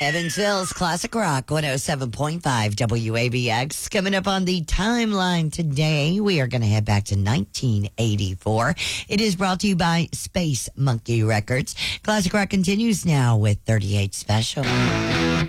Evansville's Classic Rock 107.5 WABX. Coming up on the timeline today, we are going to head back to 1984. It is brought to you by Space Monkey Records. Classic Rock continues now with 38 Special.